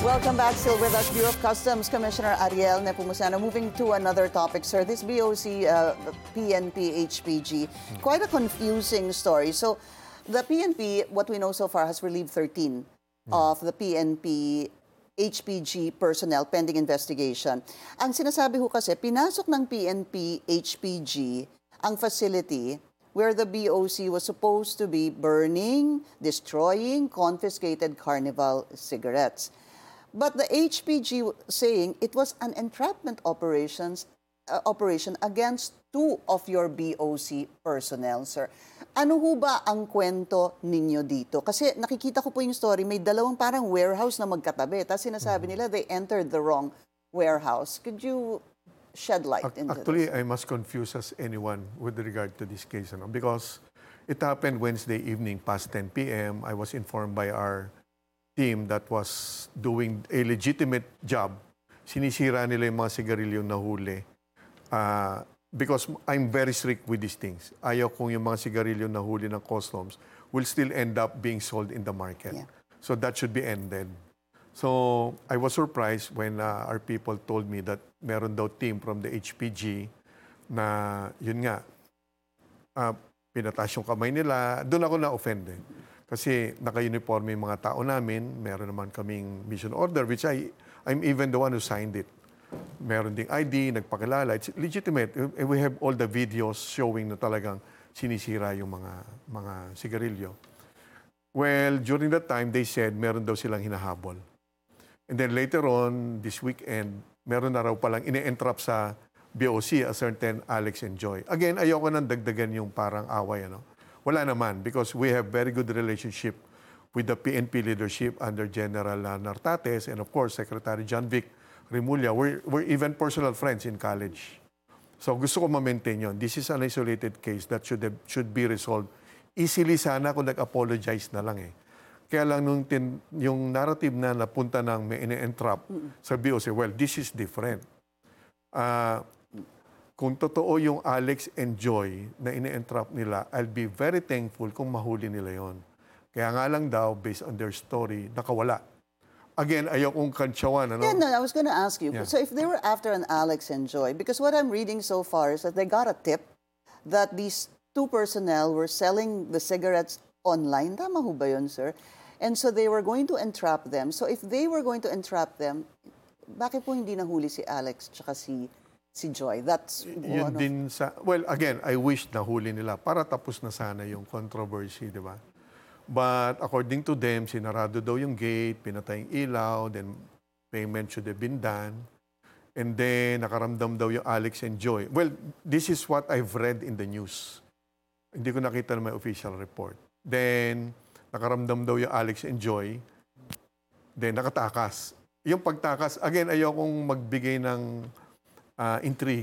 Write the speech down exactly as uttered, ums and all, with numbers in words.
Welcome back. Still with us, Bureau of Customs Commissioner Ariel Nepomuceno. Moving to another topic, sir. This B O C, uh, P N P, H P G, quite a confusing story. So, the P N P, what we know so far, has relieved thirteen of the P N P H P G personnel pending investigation. Ang sinasabi ho kasi, pinasok ng P N P H P G ang facility where the B O C was supposed to be burning, destroying confiscated Carnival cigarettes. But the H P G saying it was an entrapment operations uh, operation against two of your B O C personnel, sir. Ano ho ba ang kwento ninyo dito? Kasi nakikita ko po yung story, may dalawang parang warehouse na magkatabi. Tapos sinasabi nila they entered the wrong warehouse. Could you shed light into Actually, this? I must confuse as anyone with regard to this case, ano? Because it happened Wednesday evening past ten P M I was informed by our team that was doing a legitimate job. Sinisira nila yung mga sigarilyo na huli. Uh, because I'm very strict with these things. Ayaw kung yung mga sigarilyo na huli ng customs will still end up being sold in the market. Yeah. So that should be ended. So I was surprised when uh, our people told me that meron daw team from the H P G na yun nga, uh, pinataas yung kamay nila. Doon ako na-offend eh. Kasi naka-uniforme yung mga tao namin, meron naman kaming mission order, which I, I'm even the one who signed it. Meron ding I D, nagpakilala. It's legitimate. We have all the videos showing na talagang sinisira yung mga, mga sigarilyo. Well, during that time, they said meron daw silang hinahabol. And then later on, this weekend, meron na raw palang ine-entrap sa B O C, a certain Alex and Joy. Again, ayoko nang dagdagan yung parang away, ano? Wala naman, because we have very good relationship with the P N P leadership under General Nartates and of course, Secretary John Vic Remulla. We're, we're even personal friends in college. So gusto ko ma-maintain yun. This is an isolated case that should, have, should be resolved easily sana kung nag-apologize na lang eh. Kaya lang nung tin, yung narrative na napunta ng may ine-entrap mm. sa B O C, well, this is different. Uh, Kung totoo yung Alex and Joy na ine-entrap nila, I'll be very thankful kung mahuli nila yon. Kaya nga lang daw, based on their story, nakawala. Again, ayaw kong kantsawan. Ano? Yeah, no, I was going to ask you. Yeah. So if they were after an Alex and Joy, because what I'm reading so far is that they got a tip that these two personnel were selling the cigarettes online. Tama ho ba yun, sir? And so they were going to entrap them. So if they were going to entrap them, bakit po hindi nahuli si Alex tsaka si si Joy? That's yun one din sa, well, again, I wish na huli nila para tapos na sana yung controversy, di ba? But according to them, sinarado daw yung gate, pinatay yung ilaw, then payment should have been done. And then, nakaramdam daw yung Alex and Joy. Well, this is what I've read in the news. Hindi ko nakita na may official report. Then, nakaramdam daw yung Alex and Joy. Then, nakatakas. Yung pagtakas, again, ayokong magbigay ng uh, intrigue.